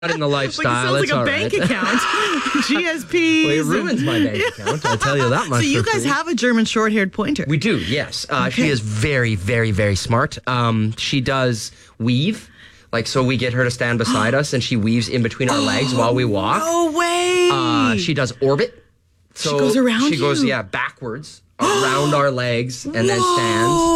in the lifestyle. Like it sounds like a bank account. GSPs. Well, it ruins my bank account. I'll tell you that much. So you guys have a German short-haired pointer? We do, yes. She is very, very, very smart. She does weave. So we get her to stand beside us, and she weaves in between our legs while we walk. No way! She does orbit. So she goes around She goes, backwards around our legs and then stands.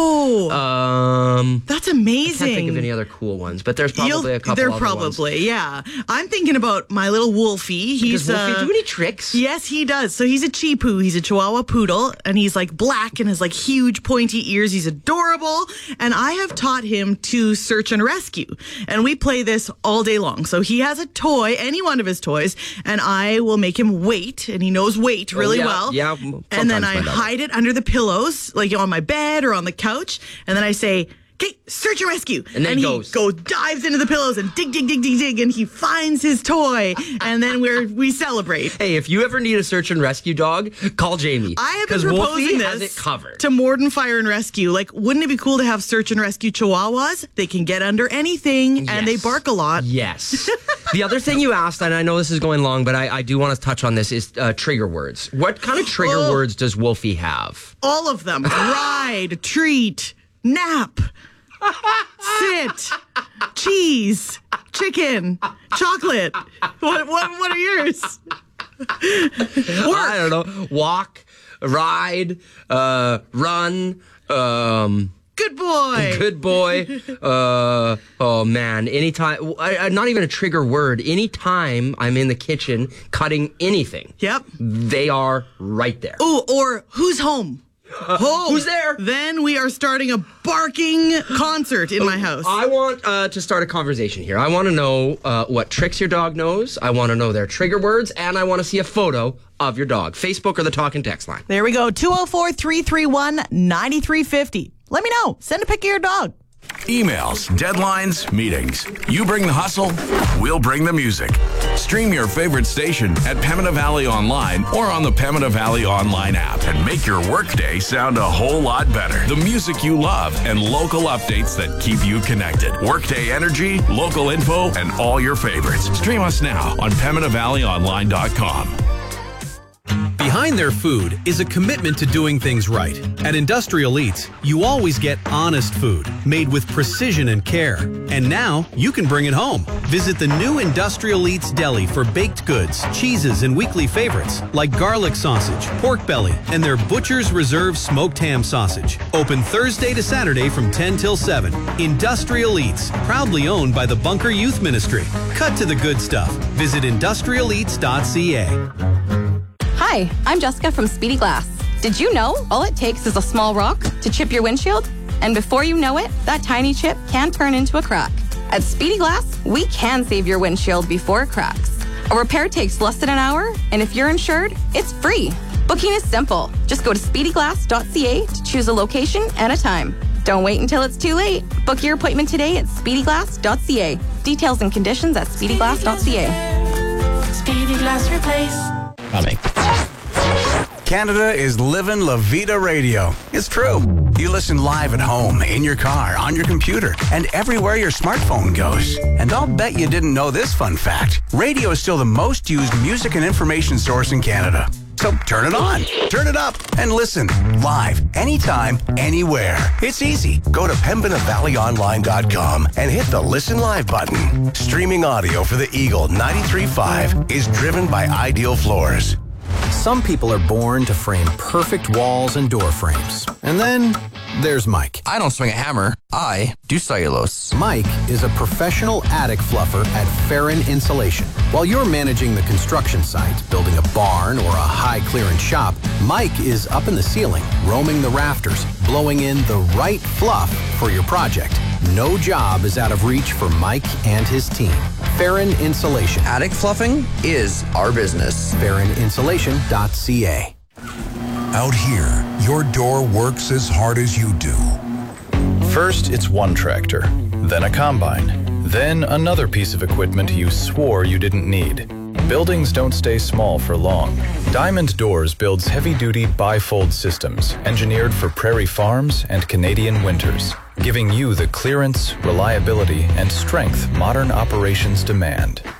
That's amazing. I can't think of any other cool ones, but there's probably a couple There other probably, ones. yeah. I'm thinking about my little Wolfie. Does Wolfie do any tricks? Yes, he does. So he's a Chipu. He's a Chihuahua poodle, and he's black and has huge pointy ears. He's adorable, and I have taught him to search and rescue, and we play this all day long. So he has a toy, any one of his toys, and I will make him wait, and he knows wait really well. Yeah, and then I hide it under the pillows, on my bed or on the couch, and then I say, "Okay, search and rescue." And then he dives into the pillows and dig, and he finds his toy, and then we celebrate. Hey, if you ever need a search and rescue dog, call Jamie. I have been proposing has it covered. to Morden Fire and Rescue. Wouldn't it be cool to have search and rescue Chihuahuas? They can get under anything, and they bark a lot. Yes. The other thing you asked, and I know this is going long, but I do want to touch on this, is trigger words. What kind of trigger words does Wolfie have? All of them. Ride, treat, nap, sit, cheese, chicken, chocolate. What are yours? I don't know. Walk, ride, run, Good boy. Good boy. Oh, man. Anytime, not even a trigger word. Anytime I'm in the kitchen cutting anything. Yep. They are right there. Ooh, or who's home? Home. Who's there? Then we are starting a barking concert in my house. I want to start a conversation here. I want to know what tricks your dog knows. I want to know their trigger words, and I want to see a photo of your dog. Facebook or the talk and text line. There we go. 204-331-9350. Let me know. Send a pic of your dog. Emails, deadlines, meetings. You bring the hustle, we'll bring the music. Stream your favorite station at Pembina Valley Online or on the Pembina Valley Online app and make your workday sound a whole lot better. The music you love and local updates that keep you connected. Workday energy, local info, and all your favorites. Stream us now on PembinaValleyOnline.com. Behind their food is a commitment to doing things right. At Industrial Eats, you always get honest food, made with precision and care. And now, you can bring it home. Visit the new Industrial Eats Deli for baked goods, cheeses, and weekly favorites, like garlic sausage, pork belly, and their Butcher's Reserve smoked ham sausage. Open Thursday to Saturday from 10 till 7. Industrial Eats, proudly owned by the Bunker Youth Ministry. Cut to the good stuff. Visit industrialeats.ca. Hi, I'm Jessica from Speedy Glass. Did you know all it takes is a small rock to chip your windshield? And before you know it, that tiny chip can turn into a crack. At Speedy Glass, we can save your windshield before it cracks. A repair takes less than an hour, and if you're insured, it's free. Booking is simple. Just go to speedyglass.ca to choose a location and a time. Don't wait until it's too late. Book your appointment today at speedyglass.ca. Details and conditions at speedyglass.ca. Speedy Glass Replace. Coming. Canada is living La Vida Radio. It's true. You listen live at home, in your car, on your computer, and everywhere your smartphone goes. And I'll bet you didn't know this fun fact. Radio is still the most used music and information source in Canada. So turn it on, turn it up, and listen live, anytime, anywhere. It's easy. Go to PembinaValleyOnline.com and hit the Listen Live button. Streaming audio for the Eagle 93.5 is driven by Ideal Floors. Some people are born to frame perfect walls and door frames. And then there's Mike. I don't swing a hammer. I do cellulose. Mike is a professional attic fluffer at Farron Insulation. While you're managing the construction site, building a barn or a high-clearance shop, Mike is up in the ceiling, roaming the rafters, blowing in the right fluff for your project. No job is out of reach for Mike and his team. Farron Insulation. Attic fluffing is our business. FarronInsulation.ca. Out here, your door works as hard as you do. First, it's one tractor, then a combine, then another piece of equipment you swore you didn't need. Buildings don't stay small for long. Diamond Doors builds heavy-duty bifold systems engineered for prairie farms and Canadian winters, giving you the clearance, reliability, and strength modern operations demand.